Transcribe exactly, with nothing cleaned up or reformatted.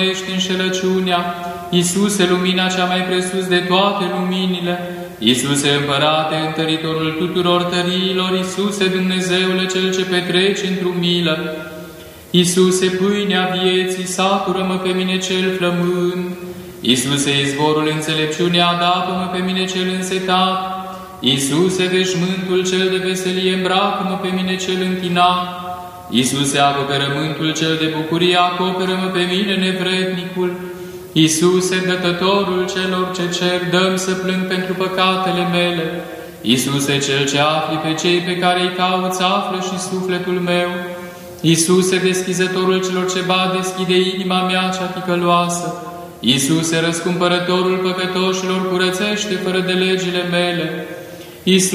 ești înșelăciunea, Iisuse, lumina cea mai presus de toate luminile, Iisuse, Împărate, întăritorul tuturor tăriilor, Iisuse, Dumnezeule, Cel ce petreci într-o milă, Iisuse, pâinea vieții, satură-mă pe mine cel flămând, Iisuse, izvorul înțelepciunii, adapă-mă pe mine cel însetat, Iisuse, veșmântul cel de veselie, îmbracă-mă pe mine cel închinat, Iisuse, acoperământul cel de bucurie, acoperă-mă pe mine nevrednicul, Iisuse, dătătorul celor ce cer, dă-mi să plâng pentru păcatele mele, Iisuse, cel ce afli pe cei pe care îi cauți, află și sufletul meu, Iisuse, deschizătorul celor ce bat, deschide inima mea cea ticăloasă, Iisuse, răscumpărătorul păcătoșilor, curățește fără de legile mele, Iisuse,